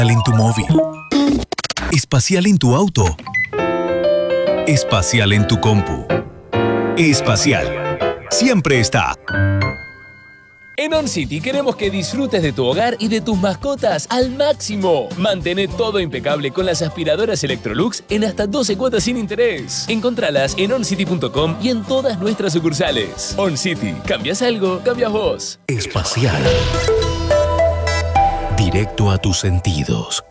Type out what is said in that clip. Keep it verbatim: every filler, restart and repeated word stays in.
en tu móvil, espacial en tu auto, espacial en tu compu. Espacial siempre está. En OnCity queremos que disfrutes de tu hogar y de tus mascotas al máximo. Mantén todo impecable con las aspiradoras Electrolux en hasta doce cuotas sin interés. Encontralas en oncity punto com y en todas nuestras sucursales. OnCity, ¿cambias algo? Cambias vos. Espacial. Directo a tus sentidos.